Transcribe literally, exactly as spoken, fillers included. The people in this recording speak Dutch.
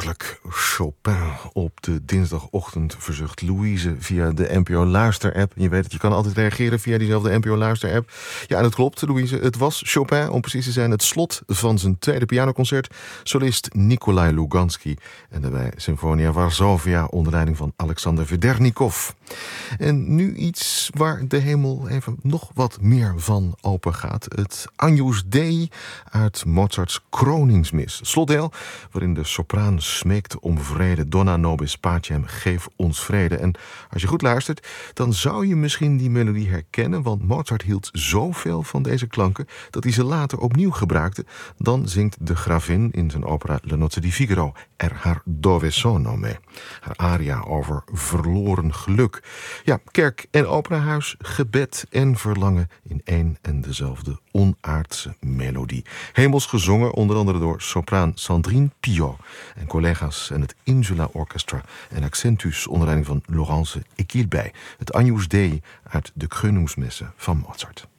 Heerlijk Chopin op de dinsdagochtend verzucht Louise via de N P O Luister-app. Je weet het, je kan altijd reageren via diezelfde N P O Luister-app. Ja, en het klopt, Louise. Het was Chopin, om precies te zijn, het slot van zijn tweede pianoconcert. Solist Nikolai Lugansky en daarbij Sinfonia Varsovia onder leiding van Alexander Vedernikov. En nu iets waar de hemel even nog wat meer van open gaat. Het Agnus Dei uit Mozarts Kroningsmis. Slotdeel waarin de sopraan smeekt om vrede. Dona nobis pacem, geef ons vrede. En als je goed luistert, dan zou je misschien die melodie herkennen, want Mozart hield zoveel van deze klanken dat hij ze later opnieuw gebruikte. Dan zingt de gravin in zijn opera Le Nozze di Figaro er haar Dove sono mee. Haar aria over verloren geluk. Ja, kerk en operahuis, gebed en verlangen in één en dezelfde onaardse melodie. Hemels gezongen onder andere door sopraan Sandrine Piot en collega's en het Insula Orchestra en Accentus onder leiding van Laurence Equilbey. Het Agnus Dei uit de Kroningsmessen van Mozart.